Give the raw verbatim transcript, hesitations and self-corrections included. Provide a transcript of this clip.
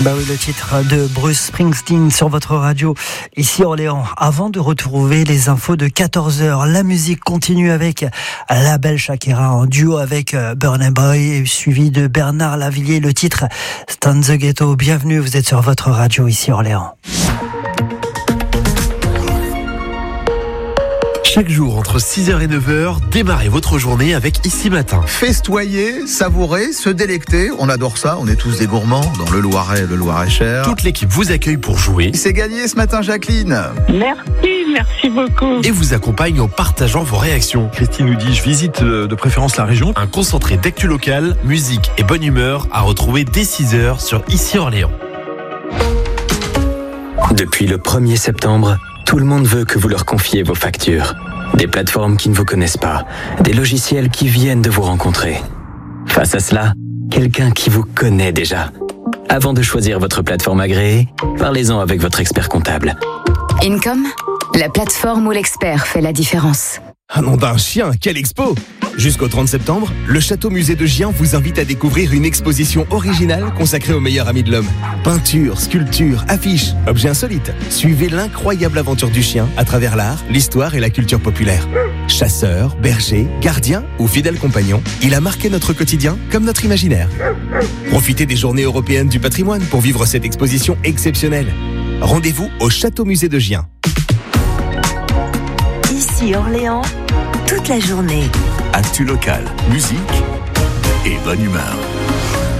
Bah oui, le titre de Bruce Springsteen sur votre radio, ici Orléans. Avant de retrouver les infos de quatorze heures, la musique continue avec la belle Shakira en duo avec Burna Boy, suivi de Bernard Lavilliers, le titre Stan the Ghetto. Bienvenue, vous êtes sur votre radio ici Orléans. Chaque jour, entre six heures et neuf heures, démarrez votre journée avec Ici Matin. Festoyer, savourer, se délecter, on adore ça, on est tous des gourmands dans le Loiret, le Loir-et-Cher. Toute l'équipe vous accueille pour jouer. C'est gagné ce matin, Jacqueline. Merci, merci beaucoup. Et vous accompagne en partageant vos réactions. Christine nous dit, je visite de préférence la région. Un concentré d'actu local, musique et bonne humeur à retrouver dès six heures sur Ici Orléans. Depuis le premier septembre, tout le monde veut que vous leur confiez vos factures. Des plateformes qui ne vous connaissent pas, des logiciels qui viennent de vous rencontrer. Face à cela, quelqu'un qui vous connaît déjà. Avant de choisir votre plateforme agréée, parlez-en avec votre expert comptable. Income, la plateforme où l'expert fait la différence. Un nom d'un chien, quelle expo! Jusqu'au trente septembre, le Château Musée de Gien vous invite à découvrir une exposition originale consacrée au meilleur ami de l'homme. Peintures, sculptures, affiches, objets insolites. Suivez l'incroyable aventure du chien à travers l'art, l'histoire et la culture populaire. Chasseur, berger, gardien ou fidèle compagnon, il a marqué notre quotidien comme notre imaginaire. Profitez des Journées européennes du patrimoine pour vivre cette exposition exceptionnelle. Rendez-vous au Château Musée de Gien. Ici Orléans, toute la journée. Actu local, musique et bonne humeur.